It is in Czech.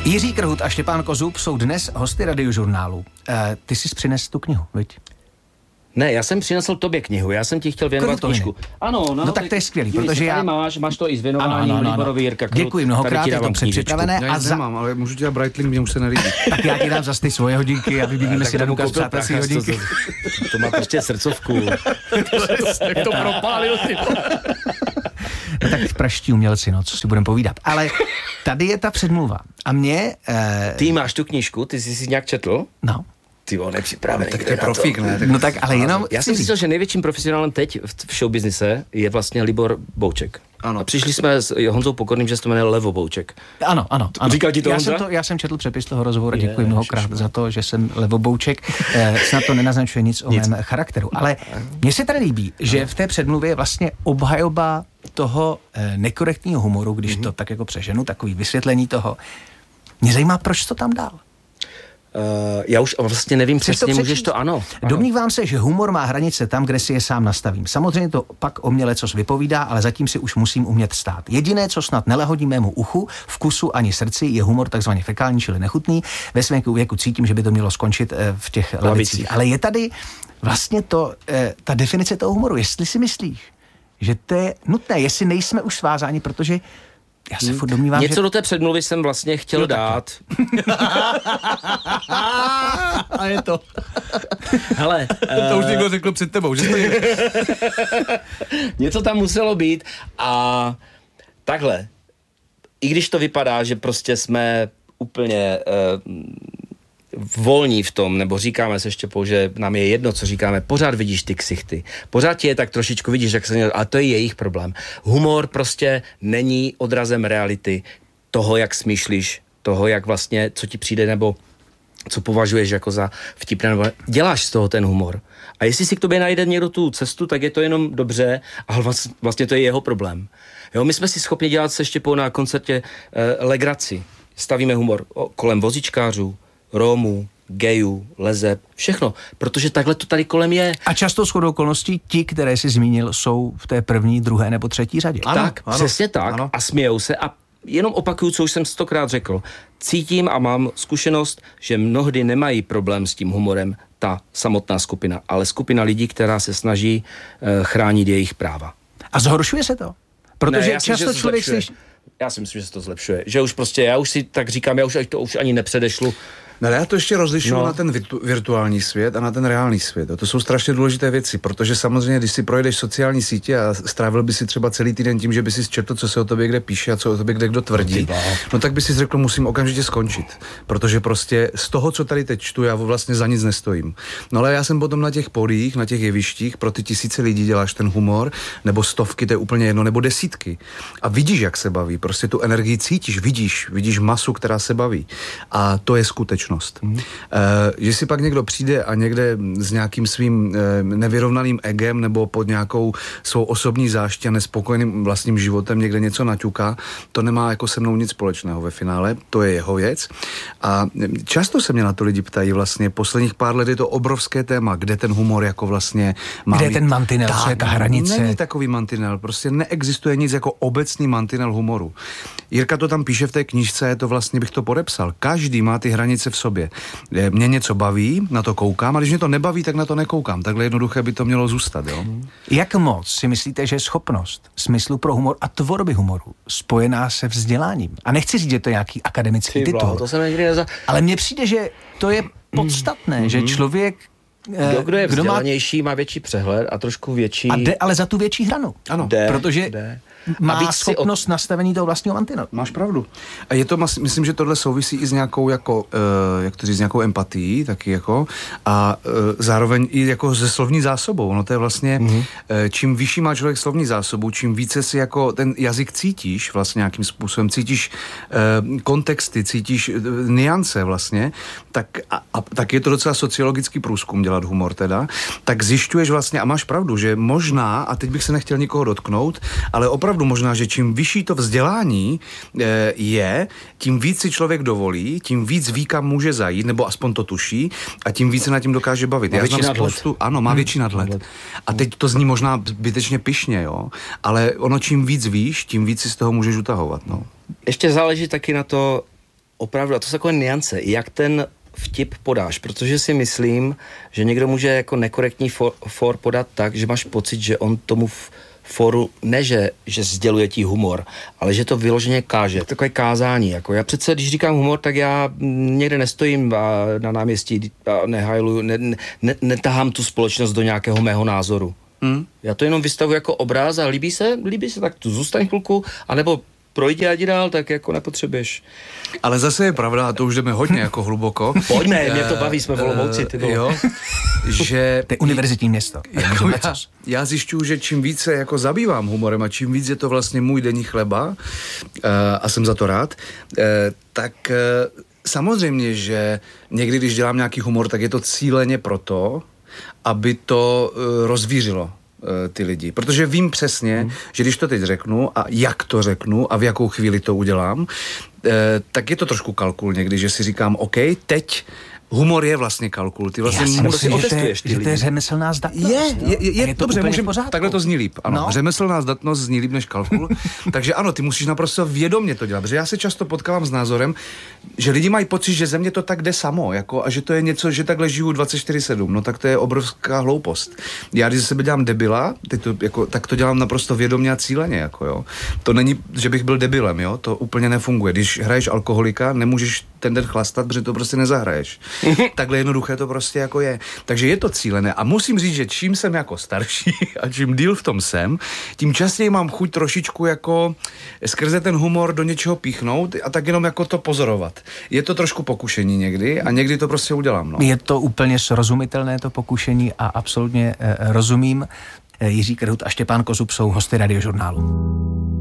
Jiří Krhut a Štěpán Kozub jsou dnes hosty Radiožurnálu. Ty jsi přinesl tu knihu, viď? Ne, já jsem přinesl tobě knihu, já jsem ti chtěl věnovat knížku. Ano, no tak to je skvělý, protože já... Máš to i s věnováním Liborovi Jirka Krhut. Děkuji mnohokrát, je to předpřipravené. Já nic nemám, ale můžu ti dát Breitling, mě už se nelíbí. Tak já ti dám zase ty svoje hodinky a vybídíme si tam ukaz přátelský hodinky. To má prostě srdcovku. Jak to propálil ty. No tak praští umělci, no, co si budeme povídat. Ale tady je ta předmluva. A mě... Ty máš tu knížku, ty jsi si nějak četl? No. Ty on nepřipravený. Tak to je profík, ne? No tak, ale jenom... Já jsem si myslel, že největším profesionálem teď v showbiznise je vlastně Libor Bouček. Ano. A přišli jsme s Honzou Pokorným, že se to jmenuje Levo Bouček. Ano. Říkal ti to Honza? Já jsem četl přepis toho rozhovoru a děkuji mnohokrát za to, že jsem Levo Bouček. Snad to nenaznačuje nic o mém charakteru. Ale mně se tady líbí, že v té předmluvě je vlastně obhajoba toho nekorektního humoru, když to tak jako přeženu, takový vysvětlení toho. Mě zajímá, proč to tam dál. Já už vlastně nevím přesně, můžeš to, ano. Domnívám se, že humor má hranice tam, kde si je sám nastavím. Samozřejmě to pak o mě lecos vypovídá, ale zatím si už musím umět stát. Jediné, co snad nelehodí mému uchu, vkusu ani srdci, je humor takzvaně fekální, čili nechutný. Ve svém věku cítím, že by to mělo skončit v těch lavicích. Ale je tady vlastně ta definice toho humoru. Jestli si myslíš, že to je nutné, jestli nejsme už svázáni, protože já se furt domnívám, něco do té předmluvy jsem vlastně chtěl dát. A je to. Hele, to už někdo řekl před tebou, že to je. Něco tam muselo být a takhle. I když to vypadá, že prostě jsme úplně volní v tom, nebo říkáme se Štěpou, že nám je jedno, co říkáme, pořád vidíš ty ksichty. Pořád ti je tak trošičku vidíš, jak se, ale to je jejich problém. Humor prostě není odrazem reality toho, jak smýšlíš, toho, jak vlastně, co ti přijde, nebo co považuješ jako za vtipné, nebo děláš z toho ten humor. A jestli si k tobě najde někdo tu cestu, tak je to jenom dobře, ale vlastně to je jeho problém. Jo, my jsme si schopni dělat se Štěpou na koncertě legraci. Stavíme humor kolem vozičkářů, Rómů, gejů, lezeb, všechno, protože takhle to tady kolem je. A často shodou okolností ti, které jsi zmínil, jsou v té první, druhé nebo třetí řadě. Ano, přesně tak. Ano. A smějou se a jenom opakuju, co už jsem 100krát řekl. Cítím a mám zkušenost, že mnohdy nemají problém s tím humorem ta samotná skupina, ale skupina lidí, která se snaží chránit jejich práva. A zhoršuje se to? Protože ne, často člověk slyší... Já si myslím, že se to zlepšuje. Že už prostě, já už si tak říkám, já už ani nepředešlu. No, já to ještě rozlišuju na ten virtuální svět a na ten reálný svět. To jsou strašně důležité věci, protože samozřejmě, když si projedeš sociální sítě a strávil by si třeba celý týden tím, že by si četl, co se o tobě kde píše a co o tobě kde kdo tvrdí, no tak by si řekl, musím okamžitě skončit. Protože prostě z toho, co tady teď čtu, já vlastně za nic nestojím. No ale já jsem potom na těch polích, na těch jevištích, pro ty tisíce lidí děláš ten humor, nebo stovky, to je úplně jedno, nebo desítky. A vidíš, jak se baví, prostě tu energii cítíš, vidíš masu, která se baví. A to je skutečnost. Že si pak někdo přijde a někde s nějakým svým nevyrovnaným egem nebo pod nějakou svou osobní záští a nespokojeným vlastním životem někde něco naťuká, to nemá jako se mnou nic společného ve finále, to je jeho věc. A často se mě na to lidi ptají vlastně, posledních pár let je to obrovské téma, kde ten humor jako vlastně má. Kde je ten mantinel, co je ta hranice? Není takový mantinel, prostě neexistuje nic jako obecný mantinel humoru. Jirka to tam píše v té knížce, to vlastně bych to podepsal. Každý má ty hranice v sobě. Mě něco baví, na to koukám, a když mě to nebaví, tak na to nekoukám. Takhle jednoduché by to mělo zůstat, jo? Jak moc si myslíte, že je schopnost smyslu pro humor a tvorby humoru spojená se vzděláním? A nechci říct, že to je nějaký akademický titul. To jsem někdy ale mně přijde, že to je podstatné, že člověk kdo je vzdělanější, má větší přehled a trošku větší... A jde ale za tu větší hranu. Ano. Protože má schopnost nastavení toho vlastního mantinelu. Máš pravdu. A je to, myslím, že tohle souvisí i s nějakou, jako, jak to říct, s nějakou empatií, taky jako, a zároveň i jako se slovní zásobou. No to je vlastně, čím vyšší má člověk slovní zásobu, čím více si jako ten jazyk cítíš vlastně nějakým způsobem, cítíš kontexty, cítíš nuance vlastně, tak je to docela sociologický průzkum dělat humor teda, tak zjišťuješ vlastně, a máš pravdu, že možná, a teď bych se nechtěl nikoho dotknout, ale opravdu možná, že čím vyšší to vzdělání je, tím víc si člověk dovolí, tím víc ví, kam může zajít, nebo aspoň to tuší, a tím víc se nad tím dokáže bavit. Má větší nadhled. Má větší nadhled. A teď to zní možná zbytečně pyšně, jo, ale ono čím víc víš, tím víc si z toho můžeš utahovat, no. Ještě záleží taky na to, opravdu, a to jsou takové nuance, jak ten vtip podáš, protože si myslím, že někdo může jako nekorektní for podat tak, že máš pocit, že on tomu foru, ne že sděluje ti humor, ale že to vyloženě káže. Takové kázání. Jako já přece, když říkám humor, tak já někde nestojím na náměstí a nehajluju, netahám tu společnost do nějakého mého názoru. Já to jenom vystavuji jako obráz a líbí se, tak tu zůstaň chvilku, anebo projdi a jdi dál, tak jako nepotřebuješ. Ale zase je pravda, a to už jdeme hodně jako hluboko. Pojďme, mě to baví, jsme v Olomouci, ty jo, že to je univerzitní město. Já zjišťuju, že čím více jako zabývám humorem a čím víc je to vlastně můj denní chleba a jsem za to rád, tak samozřejmě, že někdy, když dělám nějaký humor, tak je to cíleně proto, aby to rozvířilo ty lidi. Protože vím přesně, že když to teď řeknu a jak to řeknu a v jakou chvíli to udělám, tak je to trošku kalkul někdy, že si říkám, OK, teď humor je vlastně kalkul. Ty vlastně si otestuješ ty lidi. Že to je řemeslná zdatnost. Je to dobře, takhle to zní líp. Ano, řemeslná zdatnost zní líp než kalkul. Takže ano, ty musíš naprosto vědomě to dělat. Protože já se často potkávám s názorem, že lidi mají pocit, že ze mě to tak jde samo, jako, a že to je něco, že takhle žiju 24/7. No tak to je obrovská hloupost. Já když ze sebe dělám debila, tak to dělám naprosto vědomě a cíleně. Jako, jo. To není, že bych byl debilem, jo? To úplně nefunguje. Když hraješ alkoholika, nemůžeš ten den chlastat, protože to prostě nezahraješ. Takhle jednoduché to prostě jako je. Takže je to cílené a musím říct, že čím jsem jako starší a čím díl v tom jsem, tím častěji mám chuť trošičku jako skrze ten humor do něčeho píchnout a tak jenom jako to pozorovat. Je to trošku pokušení někdy a někdy to prostě udělám. No. Je to úplně srozumitelné to pokušení a absolutně rozumím. Jiří Krhut a Štěpán Kozub jsou hosty Radiožurnálu.